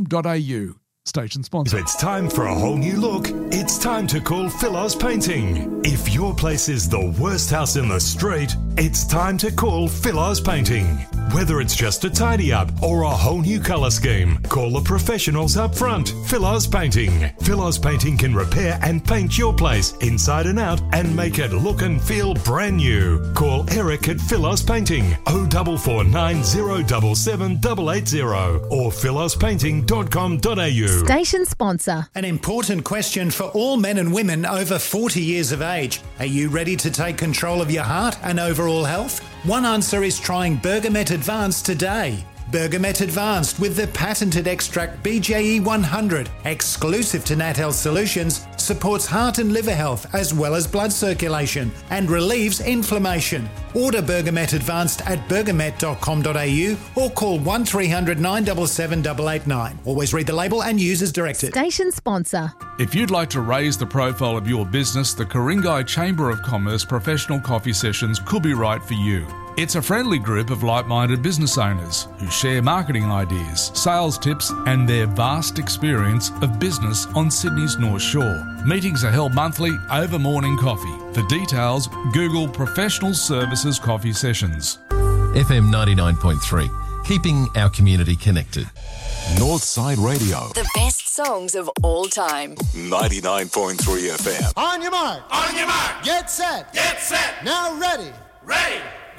philospainting.com.au. Station sponsor. If it's time for a whole new look, it's time to call Philos Painting. If your place is the worst house in the street, it's time to call Philos Painting. Whether it's just a tidy up or a whole new colour scheme, call the professionals up front. Philos Painting. Philos Painting can repair and paint your place inside and out and make it look and feel brand new. Call Eric at Philos Painting 0449 077 880 or philospainting.com.au. Station sponsor. An important question for all men and women over 40 years of age. Are you ready to take control of your heart and overall health? One answer is trying Bergamet Advanced today. Bergamet Advanced with the patented extract BJE 100, exclusive to Nat Health Solutions, supports heart and liver health as well as blood circulation and relieves inflammation. Order Bergamet Advanced at bergamet.com.au or call 1300 977 889. Always read the label and use as directed. Station sponsor. If you'd like to raise the profile of your business, the Ku-ring-gai Chamber of Commerce professional coffee sessions could be right for you. It's a friendly group of like-minded business owners who share marketing ideas, sales tips and their vast experience of business on Sydney's North Shore. Meetings are held monthly over morning coffee. For details, Google Professional Services Coffee Sessions. FM 99.3, keeping our community connected. Northside Radio. The best songs of all time. 99.3 FM. On your mark. On your mark. Get set. Get set. Now ready. Ready.